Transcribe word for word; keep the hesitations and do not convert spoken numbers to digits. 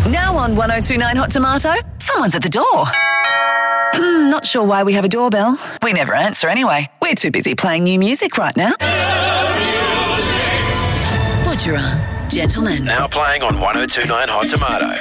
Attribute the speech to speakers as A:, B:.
A: Now on one oh two nine Hot Tomato, someone's at the door. Hmm, not sure why we have a doorbell. We never answer anyway. We're too busy playing new music right now. Butcherer, Gentlemen.
B: Now playing on one oh two nine Hot Tomato.